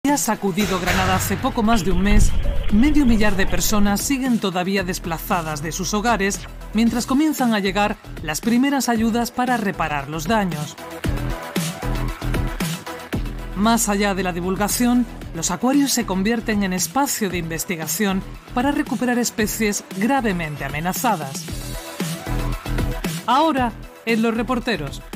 Ha sacudido Granada hace poco más de un mes, 500.000 de personas siguen todavía desplazadas de sus hogares mientras comienzan a llegar las primeras ayudas para reparar los daños. Más allá de la divulgación, los acuarios se convierten en espacio de investigación para recuperar especies gravemente amenazadas. Ahora, en Los Reporteros.